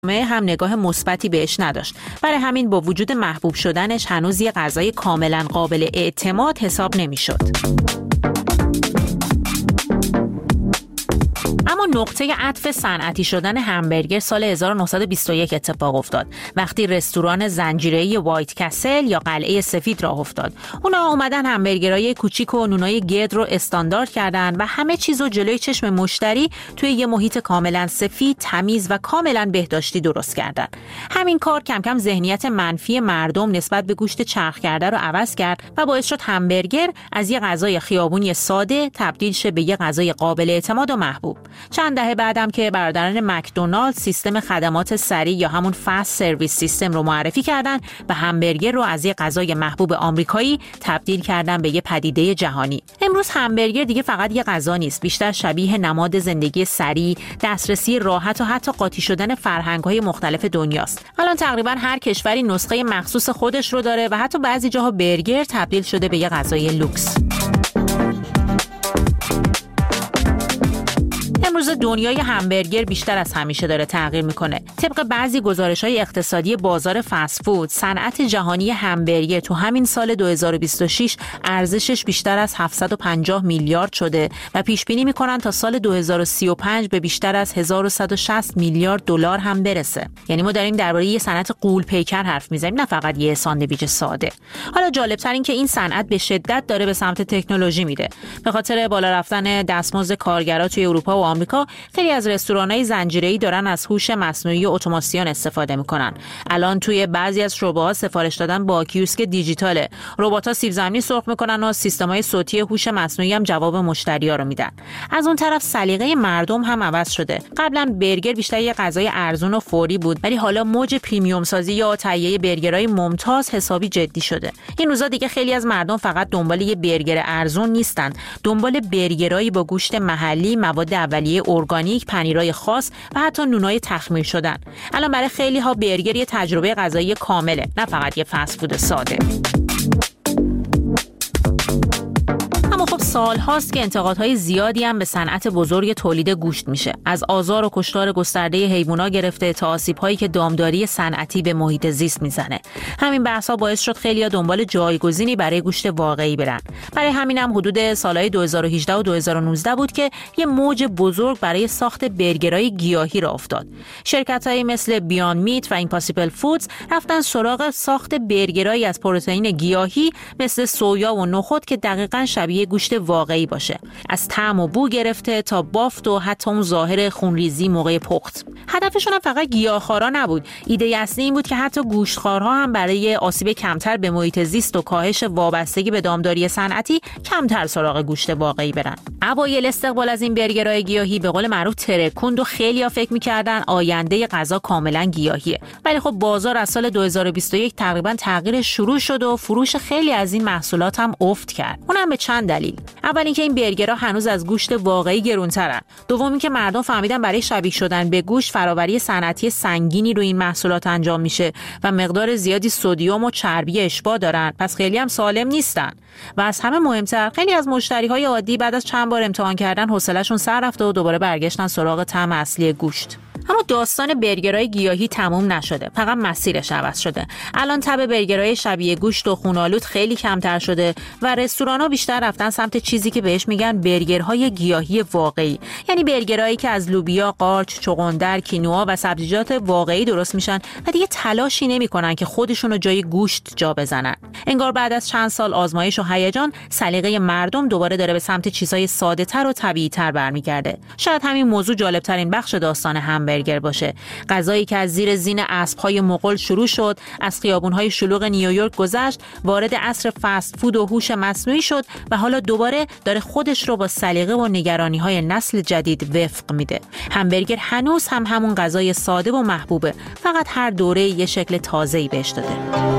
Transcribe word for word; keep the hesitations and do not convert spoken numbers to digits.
هم نگاه مثبتی بهش نداشت. برای همین با وجود محبوب شدنش هنوز یه غذای کاملا قابل اعتماد حساب نمی‌شد. اما نقطه عطف صنعتی شدن همبرگر سال هزار و نهصد و بیست و یک اتفاق افتاد وقتی رستوران زنجیره‌ای وایت کسل یا قلعه سفید راه افتاد. اونا اومدن همبرگرای کوچیک و نونای گرد رو استاندارد کردن و همه چیزو جلوی چشم مشتری توی یه محیط کاملا سفید، تمیز و کاملا بهداشتی درست کردن. همین کار کم کم ذهنیت منفی مردم نسبت به گوشت چرخ کرده رو عوض کرد و باعث شد همبرگر از یه غذای خیابونی ساده تبدیل شه به یه غذای قابل اعتماد و محبوب. چند دهه بعدم که برادران مکدونالد سیستم خدمات سریع یا همون فست سرویس سیستم رو معرفی کردن و همبرگر رو از یه غذای محبوب آمریکایی تبدیل کردن به یه پدیده جهانی. امروز همبرگر دیگه فقط یه غذا نیست، بیشتر شبیه نماد زندگی سریع، دسترسی راحت و حتی قاطی شدن فرهنگ‌های مختلف دنیاست. الان تقریبا هر کشوری نسخه مخصوص خودش رو داره و حتی بعضی جاها برگر تبدیل شده به یه غذای لوکس. امروز دنیای همبرگر بیشتر از همیشه داره تغییر میکنه. طبق بعضی گزارش‌های اقتصادی بازار فست فود، صنعت جهانی همبرگر تو همین سال دو هزار و بیست و شش ارزشش بیشتر از هفتصد و پنجاه میلیارد شده و پیش بینی میکنن تا سال دو هزار و سی و پنج به بیشتر از هزار و صد و شصت میلیارد دلار هم برسه. یعنی ما داریم درباره یه صنعت غول پیکر حرف میزنیم، نه فقط یه ساندویچ ساده. حالا جالب‌تر این که این صنعت به شدت داره به سمت تکنولوژی میره. به خاطر بالا رفتن دستمزد کارگرا توی اروپا و آمریکا خیلی از رستوران‌های زنجیره‌ای دارن از هوش مصنوعی و اتوماسیون استفاده میکنن. الان توی بعضی از شعبه‌ها سفارش دادن با کیوسک دیجیتاله. ربات‌ها سیب زمینی سرخ میکنن و سیستم‌های صوتی هوش مصنوعی هم جواب مشتری‌ها رو میدن. از اون طرف سلیقه مردم هم عوض شده. قبلا برگر بیشتر یه غذای ارزون و فوری بود، ولی حالا موج پریمیوم سازی یا تهیه برگرای ممتاز حسابی جدی شده. این روزا دیگه خیلی از مردم فقط دنبال یه برگر ارزون نیستن، دنبال برگرایی با گوشت محلی، مواد اولیه ارگانیک، پنیرای خاص و حتی نونای تخمیر شدن. الان برای خیلی ها برگر یه تجربه غذایی کامله، نه فقط یه فست فود ساده. خب سال هاست که انتقادهای زیادی هم به صنعت بزرگ تولید گوشت میشه. از آزار و کشتار گسترده حیوونا گرفته تا آسیب‌هایی که دامداری صنعتی به محیط زیست میزنه. همین بحث‌ها باعث شد خیلی‌ها دنبال جایگزینی برای گوشت واقعی برن. برای همینم حدود سالهای دو هزار و هجده و دو هزار و نوزده بود که یه موج بزرگ برای ساخت برگرای گیاهی راه افتاد. شرکت‌هایی مثل بیاند میت و ایمپاسیبل فودز رفتن سراغ ساخت برگرایی از پروتئین گیاهی مثل سویا و نخود که دقیقاً شبیه گوشت واقعی باشه، از طعم و بو گرفته تا بافت و حتی اون ظاهر خونریزی موقع پخت. هدفشون هم فقط گیاهخوارا نبود. ایده اصلی این بود که حتی گوشتخوارها هم برای آسیب کمتر به محیط زیست و کاهش وابستگی به دامداری صنعتی کمتر سراغ گوشت واقعی برن. اوایل استقبال از این برگرهای گیاهی به قول معروف ترکوند و خیلی‌ها فکر می‌کردن آینده غذا کاملا گیاهیه. ولی خب بازار از سال دو هزار و بیست و یک تقریبا تغییر شروع شد و فروش خیلی از این محصولات هم افت کرد. اونم به چند دلیل. اول اینکه این برگرها هنوز از گوشت واقعی گرونترن. دوم اینکه مردم فهمیدن برای شبیه شدن به گوشت فراوری صنعتی سنگینی روی این محصولات انجام میشه و مقدار زیادی سدیم و چربی اشباع دارن، پس خیلی هم سالم نیستن. و از همه مهمتر خیلی از مشتریهای عادی بعد از چند بار امتحان کردن حوصله‌شون سر رفته و دوباره برگشتن سراغ طعم اصلی گوشت. اما داستان برگرهای گیاهی تموم نشده، فقط مسیرش عوض شده. الان تب برگرهای شبیه گوشت و خون‌آلود خیلی کمتر شده و رستوران‌ها بیشتر رفتن سمت چیزی که بهش میگن برگرهای گیاهی واقعی، یعنی برگرهایی که از لوبیا، قارچ، چغندر، کینوا و سبزیجات واقعی درست میشن و دیگه تلاشی نمی‌کنن که خودشونو جای گوشت جا بزنن. انگار بعد از چند سال آزمایش و هیجان، سلیقه مردم دوباره داره به سمت چیزهای ساده‌تر و طبیعی‌تر برمیگرده. شاید همین موضوع جالب‌ترین بخش داستان همبرگر باشه. غذایی که از زیر زین اسب‌های مغول شروع شد، از خیابون‌های شلوغ نیویورک گذشت، وارد عصر فست فود و هوش مصنوعی شد و حالا دوباره داره خودش رو با سلیقه و نگرانی‌های نسل جدید وفق میده. همبرگر هنوز هم همون غذای ساده و محبوبه، فقط هر دوره یه شکل تازه‌ای بهش داده.